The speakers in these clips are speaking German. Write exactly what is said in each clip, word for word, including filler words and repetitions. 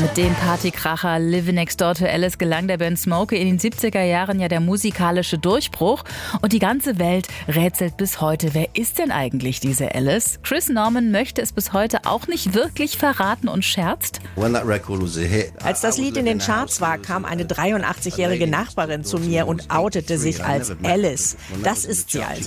Mit dem Partykracher Living Next Door to Alice gelang der Band Smokey in den siebziger Jahren ja der musikalische Durchbruch. Und die ganze Welt rätselt bis heute, wer ist denn eigentlich diese Alice? Chris Norman möchte es bis heute auch nicht wirklich verraten und scherzt. Als das Lied in den Charts war, kam eine dreiundachtzigjährige Nachbarin zu mir und outete sich als Alice. Das ist sie also.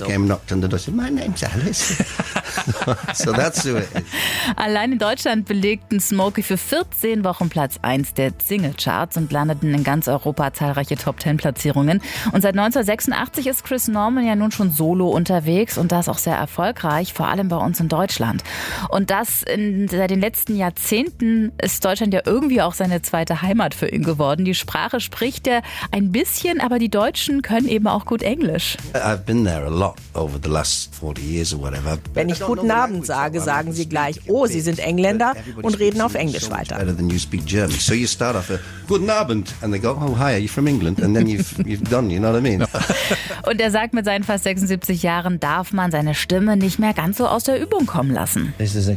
Allein in Deutschland belegten Smokey für vierzehn Wochen Platz eins der Singlecharts und landeten in ganz Europa zahlreiche Top-Ten-Platzierungen. Und seit neunzehnhundertsechsundachtzig ist Chris Norman ja nun schon solo unterwegs und das auch sehr erfolgreich, vor allem bei uns in Deutschland. Und das in, seit den letzten Jahrzehnten ist Deutschland ja irgendwie auch seine zweite Heimat für ihn geworden. Die Sprache spricht er ein bisschen, aber die Deutschen können eben auch gut Englisch. Wenn ich guten Abend sage, sagen sie gleich, oh, sie sind Engländer und reden auf Englisch weiter. Guten Abend. And they go, oh, hi, are you from England? And then you've, you've done, you know what I mean? Und er sagt, mit seinen fast sechsundsiebzig Jahren darf man seine Stimme nicht mehr ganz so aus der Übung kommen lassen.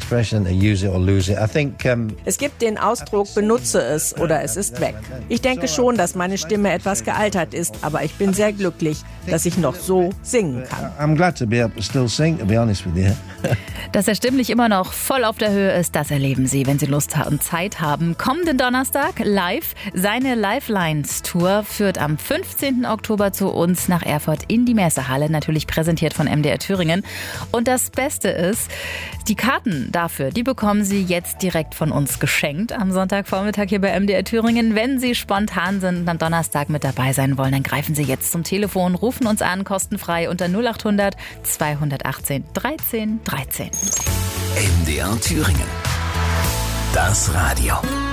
Es gibt den Ausdruck, benutze es oder es ist weg. Ich denke schon, dass meine Stimme etwas gealtert ist, aber ich bin sehr glücklich, dass ich noch so singen kann. I'm glad to be able to still sing, to be honest with you. Dass er stimmlich immer noch voll auf der Höhe ist, das erleben Sie, wenn Sie Lust und Zeit haben. Kommenden Donnerstag live. Seine Lifelines-Tour führt am fünfzehnten Oktober zu uns nach Erfurt in die Messehalle, natürlich präsentiert von M D R Thüringen. Und das Beste ist, die Karten dafür, die bekommen Sie jetzt direkt von uns geschenkt am Sonntagvormittag hier bei M D R Thüringen. Wenn Sie spontan sind und am Donnerstag mit dabei sein wollen, dann greifen Sie jetzt zum Telefon, rufen uns an, kostenfrei unter null acht hundert zweihundertachtzehn dreizehn dreizehn. M D R Thüringen. Das Radio.